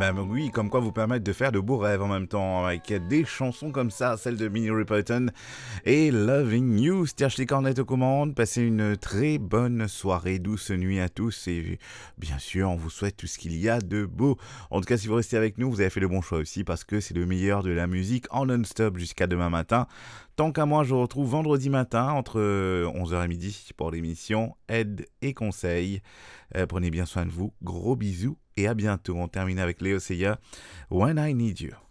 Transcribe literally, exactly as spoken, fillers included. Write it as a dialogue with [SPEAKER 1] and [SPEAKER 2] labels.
[SPEAKER 1] même, oui, comme quoi vous permettre de faire de beaux rêves en même temps, avec des chansons comme ça, celle de Minnie Riperton et Loving You. Serge les cornettes aux commandes, passez une très bonne soirée, douce nuit à tous, et bien sûr, on vous souhaite tout ce qu'il y a de beau. En tout cas, si vous restez avec nous, vous avez fait le bon choix aussi, parce que c'est le meilleur de la musique en non-stop jusqu'à demain matin. Tant qu'à moi, je vous retrouve vendredi matin, entre onze heures et midi, pour l'émission Aide et Conseils. Euh, prenez bien soin de vous, gros bisous, et à bientôt. On termine avec Léo Seya, When I Need You.